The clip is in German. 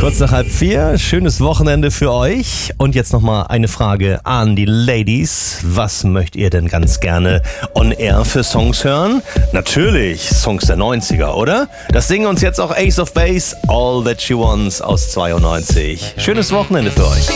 Kurz nach 3:30, schönes Wochenende für euch. Und jetzt nochmal eine Frage an die Ladies. Was möchtet ihr denn ganz gerne on air für Songs hören? Natürlich Songs der 90er, oder? Das singen uns jetzt auch Ace of Base, All That She Wants aus 92. Schönes Wochenende für euch.